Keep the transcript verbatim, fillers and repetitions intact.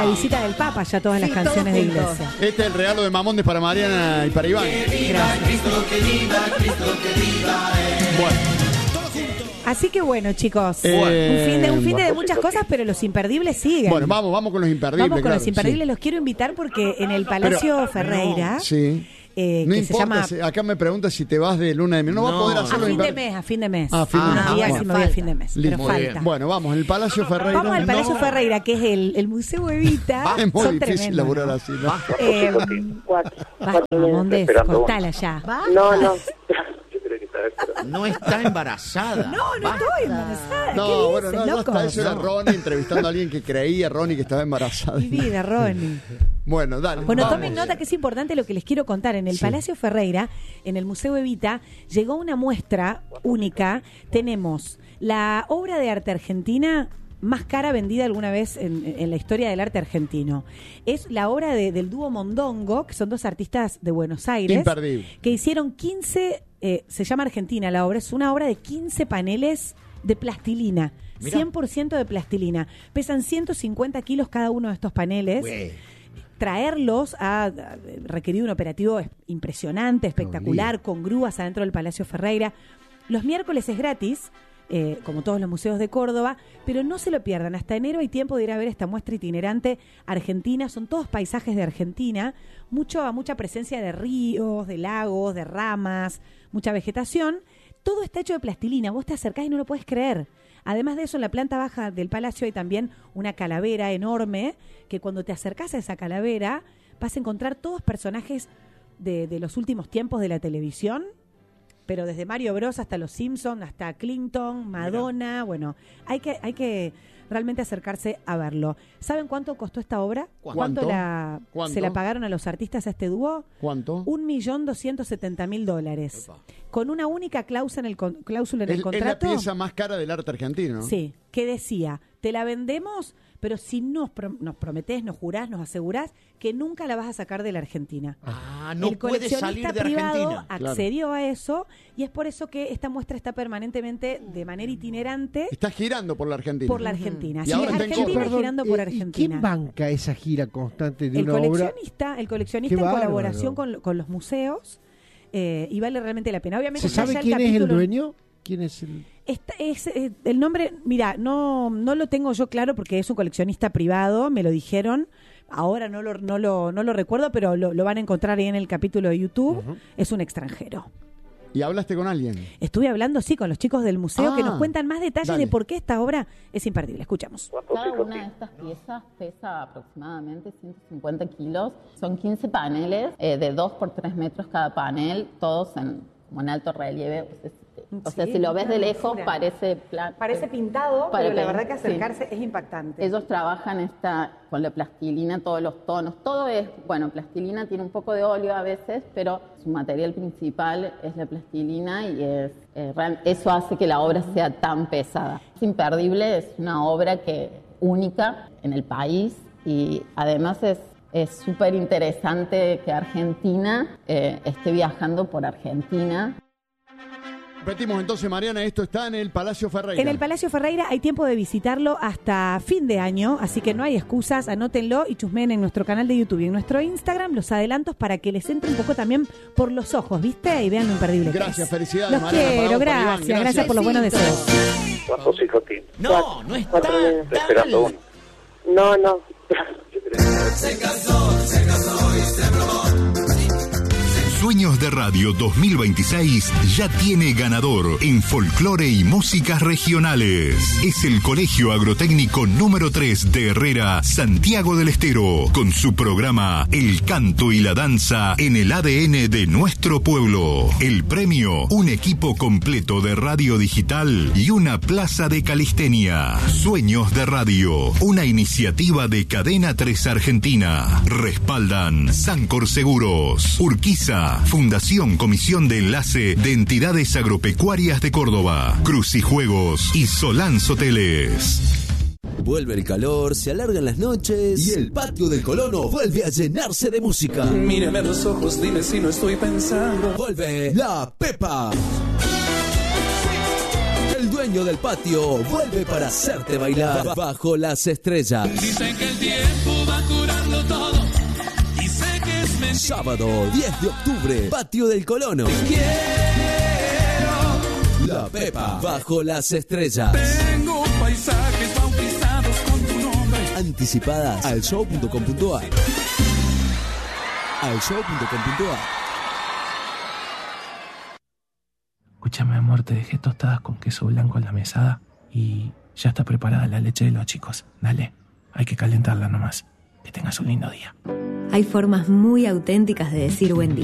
la visita del Papa, ya todas Sí, las canciones de todos juntos. iglesia. Este es el regalo de Mamondes para Mariana y para Iván. Bueno, Así que bueno, chicos, Eh, un fin de, un fin de, de bueno. muchas cosas, pero los imperdibles siguen. bueno, vamos, vamos con los imperdibles. Vamos con claro, los imperdibles, sí. los quiero invitar porque en el Palacio Ferreira, Sí. eh, No que se importa, llama si- acá me pregunta si te vas de luna de miel. No, va a No. poder a hacerlo. fin de mes, a fin de mes. Ah, fin de Unos mes. días Bueno, y me voy a fin de mes, Listo. pero Muy falta. bien. Bueno, vamos, el Palacio Ferreira. Vamos al Palacio No. Ferreira, que es el, el Museo Evita. Es muy Son difícil tremendos, laburar ¿no? así, ¿no? Eh, Cuatro. Basta, Mamondes, Esperando cortala ya. No, no. Yo creo que está esperando. No está embarazada. No, no Basta. estoy embarazada. No, ¿Qué bueno, dices, no, no loco? está. Eso era Ronnie entrevistando a alguien que creía, Ronnie, que estaba embarazada. Mi vida, Ronnie. Bueno, dale. Bueno, vamos. tomen nota que es importante lo que les quiero contar. En el Sí. Palacio Ferreira, en el Museo Evita, llegó una muestra única. Tenemos la obra de arte argentina más cara vendida alguna vez en, en la historia del arte argentino. Es la obra de- del dúo Mondongo, que son dos artistas de Buenos Aires, Imperdible. que hicieron quince, eh, se llama Argentina la obra, es una obra de quince paneles de plastilina. Mirá. cien por ciento de plastilina. Pesan ciento cincuenta kilos cada uno de estos paneles. Güey. Traerlos ha ha requerido un operativo es- impresionante, espectacular, con grúas adentro del Palacio Ferreira. Los miércoles es gratis, eh, como todos los museos de Córdoba, pero no se lo pierdan. Hasta enero hay tiempo de ir a ver esta muestra itinerante argentina. Son todos paisajes de Argentina, mucho, mucha presencia de ríos, de lagos, de ramas, mucha vegetación. Todo está hecho de plastilina. Vos te acercás y no lo podés creer. Además de eso, en la planta baja del palacio hay también una calavera enorme, que cuando te acercás a esa calavera vas a encontrar todos personajes de, de los últimos tiempos de la televisión, pero desde Mario Bros hasta los Simpson, hasta Clinton, Madonna. Bueno, hay que, hay que realmente acercarse a verlo. ¿Saben cuánto costó esta obra? ¿Cuánto? la, ¿Cuánto? se la pagaron a los artistas a este dúo? ¿Cuánto? Un millón doscientos setenta mil dólares. Epa. Con una única cláusula en el, con- cláusula en Es, el es la contrato. pieza más cara del arte argentino, ¿no? Sí, que decía, te la vendemos, pero si nos, pro- nos prometés, nos jurás, nos asegurás que nunca la vas a sacar de la Argentina. Ah, no el puede coleccionista salir de privado Argentina. accedió a eso y es por eso que esta muestra está permanentemente de manera itinerante Está girando por la Argentina. por la Argentina. Y Así ahora es está en Argentina Copa. girando por eh, ¿y Argentina. ¿Quién banca esa gira constante de El una obra? coleccionista, el coleccionista Qué en bárbaro. colaboración con, con los museos, eh, y vale realmente la pena. Obviamente ¿Se ya sabe el quién es el capítulo- dueño? ¿Quién es el...? Esta es eh, el nombre, mira, no no lo tengo yo claro porque es un coleccionista privado, me lo dijeron. Ahora no lo no lo no lo recuerdo, pero lo, lo van a encontrar ahí en el capítulo de YouTube. Es un extranjero. ¿Y hablaste con alguien? Estuve hablando sí con los chicos del museo Ah, que nos cuentan más detalles dale. de por qué esta obra es imperdible. Escuchamos. ¿Cuántos Cada hijos una de tiene? estas piezas pesa aproximadamente ciento cincuenta kilos. Son quince paneles eh, de dos por tres metros cada panel, todos en, como en alto relieve. O sea, o sea, Sí, si lo ves de una lejos hermosura. parece plan- pintado, Parece- sí. es impactante. Ellos trabajan esta, con la plastilina, todos los tonos. Todo es, bueno, plastilina tiene un poco de óleo a veces, pero su material principal es la plastilina y es, eh, real- eso hace que la obra sea tan pesada. Es imperdible, es una obra que única en el país y además es es súper interesante que Argentina eh, esté viajando por Argentina. Repetimos entonces, Mariana, esto está en el Palacio Ferreira. En el Palacio Ferreira hay tiempo de visitarlo hasta fin de año, así que no hay excusas, anótenlo y chusmen en nuestro canal de YouTube y en nuestro Instagram los adelantos para que les entre un poco también por los ojos, ¿viste? Y vean lo imperdible que Gracias, es. felicidades, Los Mariana, para quiero, vos, para Iván. gracias, Gracias. gracias por los buenos deseos. ¿Cuántos hijos tiene? No, no está Cuatro niños. Estoy esperando tan... uno. No, no. Yo creo que Sueños de Radio dos mil veintiséis ya tiene ganador en folclore y músicas regionales. Es el Colegio Agrotécnico número tres de Herrera, Santiago del Estero, con su programa El Canto y la Danza en el A D N de nuestro pueblo. El premio, un equipo completo de radio digital y una plaza de calistenia. Sueños de Radio, una iniciativa de Cadena tres Argentina. Respaldan Sancor Seguros, Urquiza, Fundación Comisión de Enlace de Entidades Agropecuarias de Córdoba, Crucijuegos y Solans Hoteles. Vuelve el calor, se alargan las noches y el patio del Colono vuelve a llenarse de música. Mírame a los ojos, dime si no estoy pensando. Vuelve La Pepa. El dueño del patio vuelve para hacerte bailar bajo las estrellas. Dicen que el tiempo va Sábado diez de octubre, Patio del Colono. La Pepa, bajo las estrellas. Tengo paisajes bautizados con tu nombre. Anticipadas al show punto com punto a r. Al show punto com punto a r. Escúchame, amor, te dejé tostadas con queso blanco en la mesada y ya está preparada la leche de los chicos. Dale, hay que calentarla nomás. Que tengas un lindo día. Hay formas muy auténticas de decir buen día.